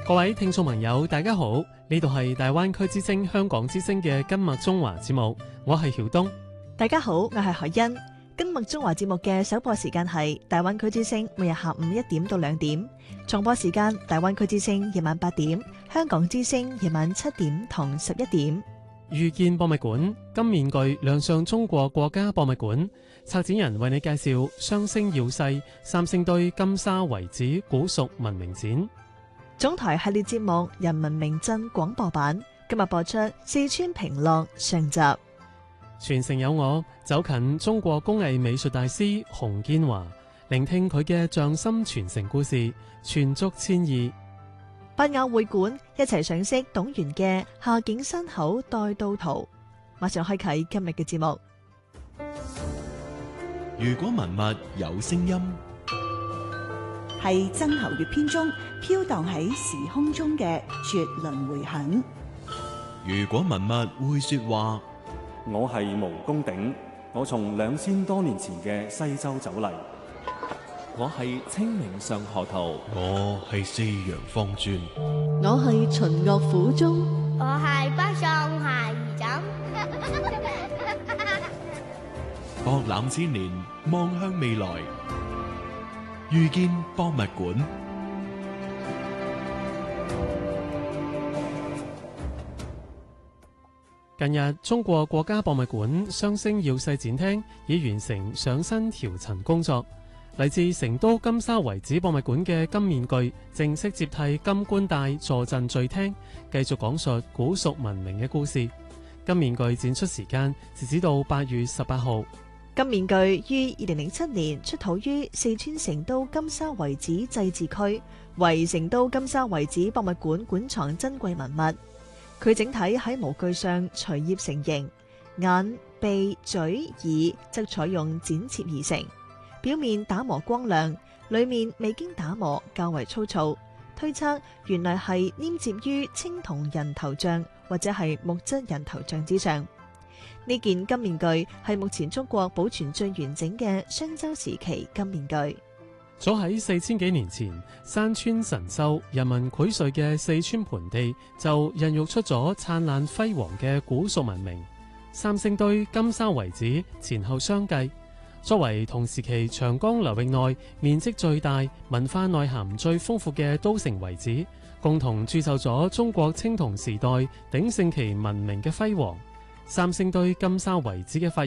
各位聽眾朋友，大家好，呢度係大灣區之聲香港之聲嘅今麥中華節目，我係曉東。 大家好，我係海欣。今麥中華節目嘅首播時間係大灣區之聲，每日下午1點到2點；重播時間大灣區之聲夜晚8點，香港之聲夜晚7點同11點。 遇見博物館金面具亮相中國國家博物館，策展人為你介紹雙星耀世三星堆金沙遺址古蜀文明展。 總台系列節目《人民名鎮》廣播版今日播出四川平樂上集。 傳承有我，走近中國工藝美術大師洪建華，聆聽佢嘅匠心傳承故事，傳足千意。 北亞會館一齊賞識董源嘅夏景山口待到圖。馬上開啟今日嘅節目。 如果文物有聲音， 係曾侯乙編中飄蕩喺時空中嘅絕倫迴響。 如果文物會說話， 我係毛公鼎，我從2000多年前嘅西周走嚟。 我係清明上河圖， 我係四陽方尊， 我係秦樂府中， 我係北宋孩兒枕。 博覽千年，望向未來，遇見博物館。 近日，中國國家博物館雙星耀世展廳已完成上新調陳工作。嚟自成都金沙遺址博物館嘅金面具正式接替金冠帶坐鎮聚廳，繼續講述古蜀文明嘅故事。金面具展出時間截止到8月18號。 金面具於2007年出土於四川成都金沙遺址祭祀區，為成都金沙遺址博物館館藏珍貴文物。佢整體喺模具上隨葉成形，眼、鼻、嘴、耳則採用剪切而成。表面打磨光亮，裏面未經打磨較為粗糙，推測原來係黏接於青銅人頭像或者係木質人頭像之上。呢件金面具係目前中國保存最完整嘅商周時期金面具。 早喺4000幾年前，山川神秀、人民薈萃嘅四川盆地就孕育出咗燦爛輝煌嘅古蜀文明。三星堆金沙遺址前後相繼，作為同時期長江流域內面積最大、文化內涵最豐富嘅都城遺址，共同鑄就咗中國青銅時代鼎盛期文明嘅輝煌。三星堆金沙遺址嘅發現